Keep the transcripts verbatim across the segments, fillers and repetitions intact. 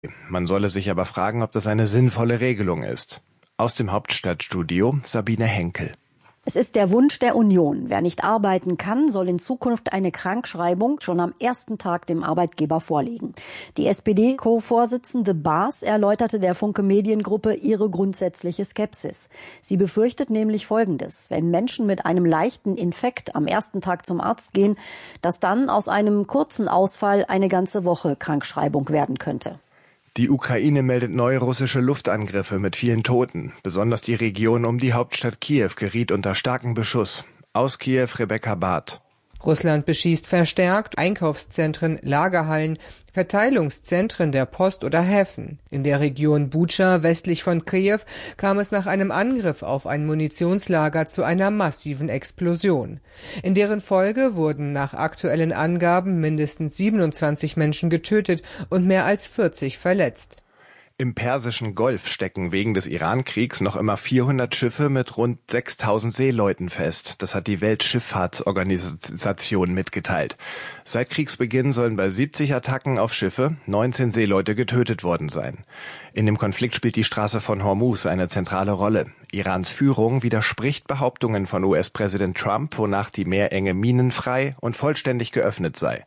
Man solle sich aber fragen, ob das eine sinnvolle Regelung ist. Aus dem Hauptstadtstudio Sabine Henkel. Es ist der Wunsch der Union. Wer nicht arbeiten kann, soll in Zukunft eine Krankschreibung schon am ersten Tag dem Arbeitgeber vorlegen. Die S P D-Co-Vorsitzende Baas erläuterte der Funke Mediengruppe ihre grundsätzliche Skepsis. Sie befürchtet nämlich Folgendes: Wenn Menschen mit einem leichten Infekt am ersten Tag zum Arzt gehen, dass dann aus einem kurzen Ausfall eine ganze Woche Krankschreibung werden könnte. Die Ukraine meldet neue russische Luftangriffe mit vielen Toten. Besonders die Region um die Hauptstadt Kiew geriet unter starken Beschuss. Aus Kiew Rebecca Barth. Russland beschießt verstärkt Einkaufszentren, Lagerhallen, Verteilungszentren der Post oder Häfen. In der Region Butscha westlich von Kiew kam es nach einem Angriff auf ein Munitionslager zu einer massiven Explosion. In deren Folge wurden nach aktuellen Angaben mindestens siebenundzwanzig Menschen getötet und mehr als vierzig verletzt. Im Persischen Golf stecken wegen des Iran-Kriegs noch immer vierhundert Schiffe mit rund sechstausend Seeleuten fest. Das hat die Weltschifffahrtsorganisation mitgeteilt. Seit Kriegsbeginn sollen bei siebzig Attacken auf Schiffe neunzehn Seeleute getötet worden sein. In dem Konflikt spielt die Straße von Hormuz eine zentrale Rolle. Irans Führung widerspricht Behauptungen von U S-Präsident Trump, wonach die Meerenge minenfrei und vollständig geöffnet sei.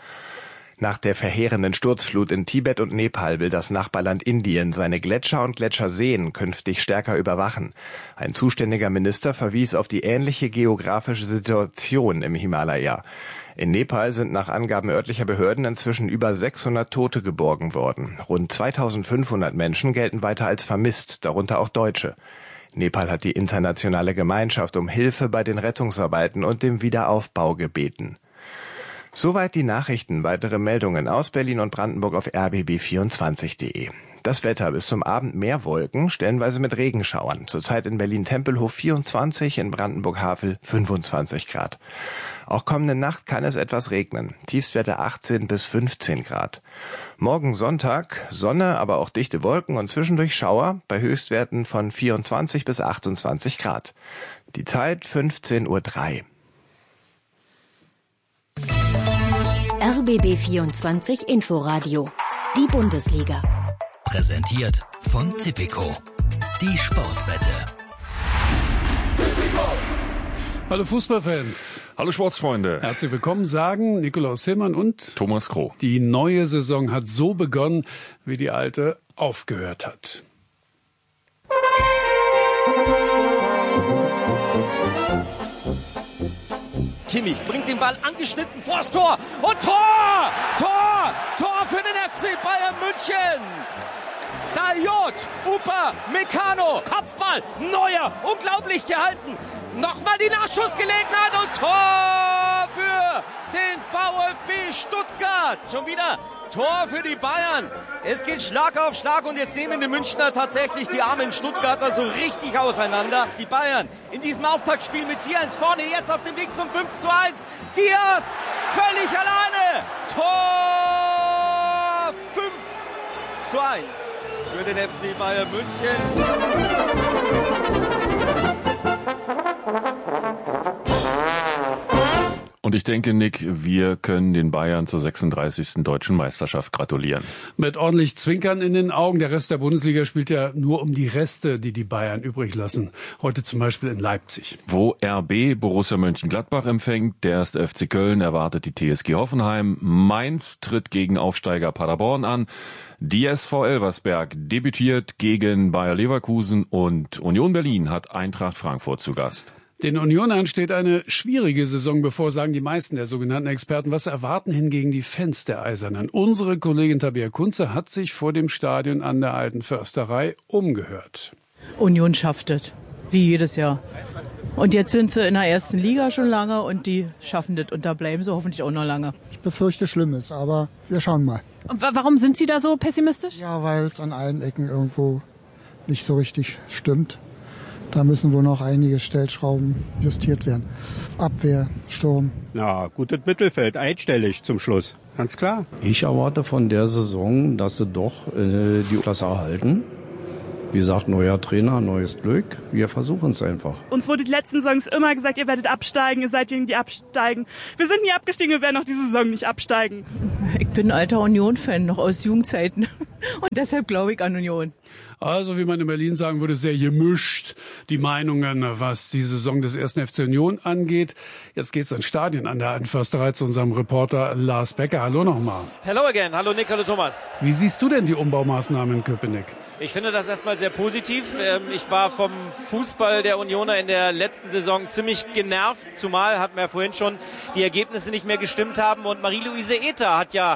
Nach der verheerenden Sturzflut in Tibet und Nepal will das Nachbarland Indien seine Gletscher und Gletscherseen künftig stärker überwachen. Ein zuständiger Minister verwies auf die ähnliche geografische Situation im Himalaya. In Nepal sind nach Angaben örtlicher Behörden inzwischen über sechshundert Tote geborgen worden. Rund zweitausendfünfhundert Menschen gelten weiter als vermisst, darunter auch Deutsche. Nepal hat die internationale Gemeinschaft um Hilfe bei den Rettungsarbeiten und dem Wiederaufbau gebeten. Soweit die Nachrichten. Weitere Meldungen aus Berlin und Brandenburg auf r b b vierundzwanzig punkt de. Das Wetter: bis zum Abend mehr Wolken, stellenweise mit Regenschauern. Zurzeit in Berlin-Tempelhof vierundzwanzig, in Brandenburg-Havel fünfundzwanzig Grad. Auch kommende Nacht kann es etwas regnen. Tiefstwerte achtzehn bis fünfzehn Grad. Morgen Sonntag Sonne, aber auch dichte Wolken und zwischendurch Schauer bei Höchstwerten von vierundzwanzig bis achtundzwanzig Grad. Die Zeit fünfzehn Uhr drei. R B B vierundzwanzig Inforadio. Die Bundesliga. Präsentiert von Tipico. Die Sportwette. Hallo Fußballfans. Hallo Sportsfreunde. Herzlich willkommen, sagen Nikolaus Hillmann und Thomas Kroh. Die neue Saison hat so begonnen, wie die alte aufgehört hat. Kimmich bringt den Ball angeschnitten vors Tor und Tor! Tor! Tor für den F C Bayern München! Daliot, Upa, Meccano, Kopfball, Neuer, unglaublich gehalten. Nochmal die Nachschussgelegenheit und Tor für den VfB Stuttgart. Schon wieder Tor für die Bayern. Es geht Schlag auf Schlag und jetzt nehmen die Münchner tatsächlich die armen Stuttgarter so richtig auseinander. Die Bayern in diesem Auftaktspiel mit vier eins vorne, jetzt auf dem Weg zum fünf zu eins. Diaz völlig alleine. Tor fünf zu eins für den F C Bayern München. Und ich denke, Nick, wir können den Bayern zur sechsunddreißigsten deutschen Meisterschaft gratulieren. Mit ordentlich Zwinkern in den Augen. Der Rest der Bundesliga spielt ja nur um die Reste, die die Bayern übrig lassen. Heute zum Beispiel in Leipzig. Wo R B Borussia Mönchengladbach empfängt, der erste F C Köln erwartet die T S G Hoffenheim. Mainz tritt gegen Aufsteiger Paderborn an. Die S V Elversberg debütiert gegen Bayer Leverkusen und Union Berlin hat Eintracht Frankfurt zu Gast. Den Unionern steht eine schwierige Saison bevor, sagen die meisten der sogenannten Experten. Was erwarten hingegen die Fans der Eisernen? Unsere Kollegin Tabea Kunze hat sich vor dem Stadion an der Alten Försterei umgehört. Union schafft es, wie jedes Jahr. Und jetzt sind sie in der ersten Liga schon lange und die schaffen das und da bleiben sie hoffentlich auch noch lange. Ich befürchte Schlimmes, aber wir schauen mal. Und warum sind Sie da so pessimistisch? Ja, weil es an allen Ecken irgendwo nicht so richtig stimmt. Da müssen wohl noch einige Stellschrauben justiert werden. Abwehr, Sturm. Na, gutes Mittelfeld, einstellig zum Schluss, ganz klar. Ich erwarte von der Saison, dass sie doch äh, die Klasse erhalten. Wie gesagt, neuer Trainer, neues Glück. Wir versuchen es einfach. Uns wurde die letzten Saisons immer gesagt, ihr werdet absteigen, ihr seid diejenigen, die absteigen. Wir sind nie abgestiegen, wir werden auch diese Saison nicht absteigen. Ich bin ein alter Union-Fan, noch aus Jugendzeiten. Und deshalb glaube ich an Union. Also, wie man in Berlin sagen würde, sehr gemischt die Meinungen, was die Saison des ersten F C Union angeht. Jetzt geht's ins Stadion an der Alten Försterei zu unserem Reporter Lars Becker. Hallo nochmal. Hello again. Hallo Nick, hallo Thomas. Wie siehst du denn die Umbaumaßnahmen in Köpenick? Ich finde das erstmal sehr positiv. Ich war vom Fußball der Unioner in der letzten Saison ziemlich genervt, zumal hatten wir ja vorhin schon die Ergebnisse nicht mehr gestimmt haben. Und Marie-Louise Ether hat ja